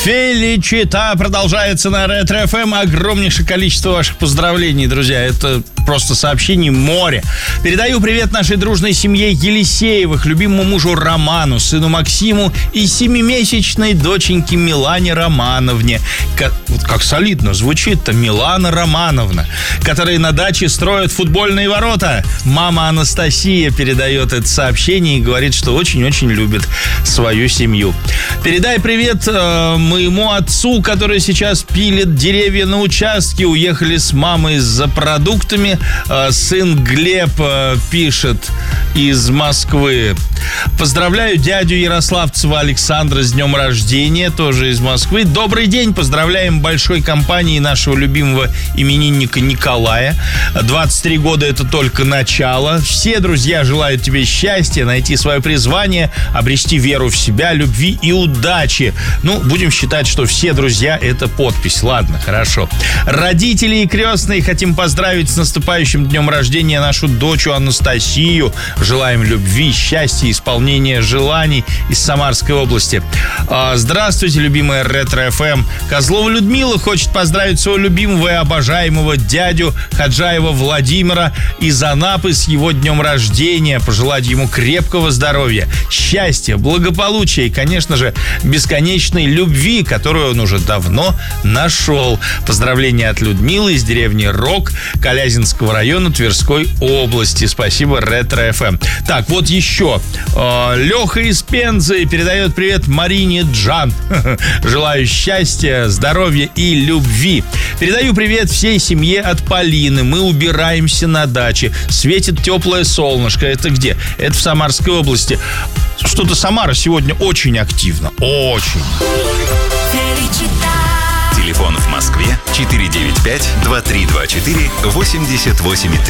Феличита продолжается на Ретро-ФМ. Огромнейшее количество ваших поздравлений, друзья. Это просто сообщений море. Передаю привет нашей дружной семье Елисеевых, любимому мужу Роману, сыну Максиму и 7-месячной доченьке Милане Романовне. Как солидно звучит-то, Милана Романовна, которые на даче строят футбольные ворота. Мама Анастасия передает это сообщение и говорит, что очень-очень любит свою семью. Передай привет моему отцу, который сейчас пилит деревья на участке. Уехали с мамой за продуктами. Сын Глеб пишет из Москвы. Поздравляю дядю Ярославцева Александра с днем рождения, тоже из Москвы. Добрый день, поздравляем большой компании нашего любимого именинника Николая. 23 года это только начало. Все друзья желают тебе счастья, найти свое призвание, обрести веру в себя, любви и удачи. Ну, будем считать, что все друзья — это подпись. Ладно, хорошо. Родители и крестные хотим поздравить с наступающим днем рождения нашу дочь Анастасию. Желаем любви, счастья, исполнения желаний из Самарской области. Здравствуйте, любимая Ретро-ФМ. Козлова Людмила хочет поздравить своего любимого и обожаемого дядю Хаджаева Владимира из Анапы с его днем рождения. Пожелать ему крепкого здоровья, счастья, благополучия и, конечно же, бесконечной любви, которую он уже давно нашел. Поздравления от Людмилы из деревни Рог Калязинского района Тверской области. Спасибо, Ретро-ФМ. Так, вот еще. Леха из Пензы передает привет Марине Джан. Желаю счастья, здоровья и любви. Передаю привет всей семье от Полины. Мы убираемся на даче. Светит теплое солнышко. Это где? Это в Самарской области. Что-то Самара сегодня очень активно. Очень. Телефон в Москве 495-2324-88-3.